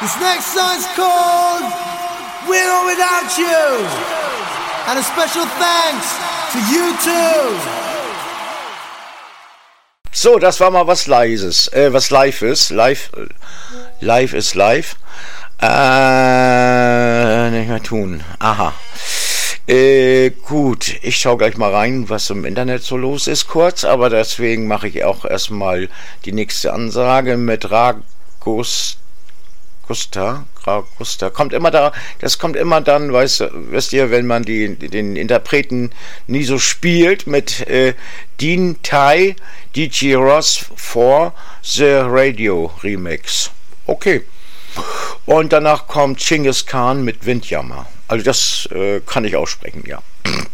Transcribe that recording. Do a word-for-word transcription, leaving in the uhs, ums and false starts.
This next song's called With or Without You. And a special thanks to you too. So, das war mal was Leises, äh, was live ist. Live, live ist live. Äh, nicht mehr tun. Aha. Äh, gut, ich schaue gleich mal rein, was im Internet so los ist, kurz, aber deswegen mache ich auch erstmal die nächste Ansage mit Ragos. Gusta, Gusta, kommt immer da, das kommt immer dann, weißt, wisst ihr, wenn man die, den Interpreten nie so spielt, mit äh, Dean Tai, D J Ross for the Radio Remix. Okay. Und danach kommt Genghis Khan mit Windjammer. Also das äh, kann ich aussprechen, ja.